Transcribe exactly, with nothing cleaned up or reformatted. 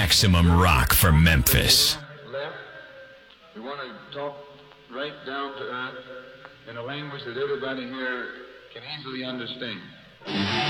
Maximum Rock for Memphis. Left. We want to talk right down to earth in a language that everybody here can easily understand.